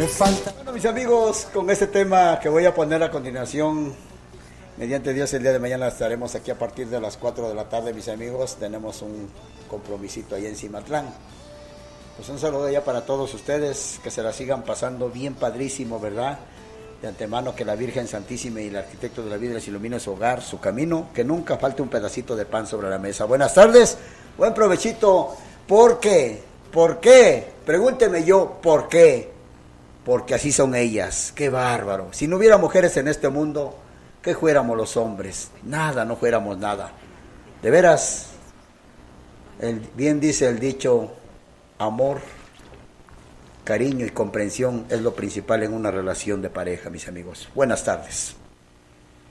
Me falta. Bueno, mis amigos, con este tema que voy a poner a continuación, mediante Dios, el día de mañana estaremos aquí a partir de las 4 de la tarde, mis amigos. Tenemos un compromisito ahí en Cimatlán. Pues un saludo ya para todos ustedes, que se la sigan pasando bien padrísimo, ¿verdad? De antemano, que la Virgen Santísima y el arquitecto de la vida les ilumine su hogar, su camino, que nunca falte un pedacito de pan sobre la mesa. Buenas tardes, buen provechito. ¿Por qué? ¿Por qué? Pregúnteme yo, ¿por qué? Porque así son ellas. ¡Qué bárbaro! Si no hubiera mujeres en este mundo, ¿qué fuéramos los hombres? Nada, no fuéramos nada. De veras, bien dice el dicho, amor, cariño y comprensión es lo principal en una relación de pareja, mis amigos. Buenas tardes.